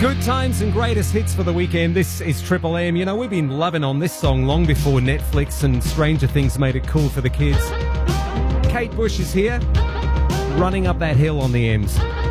Good times and greatest hits for the weekend. This is Triple M. You know, we've been loving on this song long before Netflix and Stranger Things made it cool for the kids. Kate Bush is here, running up that hill on the M's.